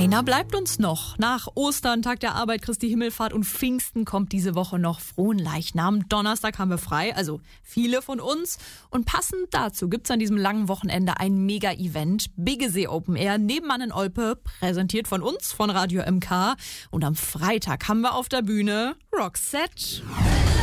Einer bleibt uns noch. Nach Ostern, Tag der Arbeit, Christi Himmelfahrt und Pfingsten kommt diese Woche noch Fronleichnam. Donnerstag haben wir frei, also viele von uns. Und passend dazu gibt's an diesem langen Wochenende ein Mega-Event. Biggesee Open Air, nebenan in Olpe, präsentiert von uns, von Radio MK. Und am Freitag haben wir auf der Bühne Roxette.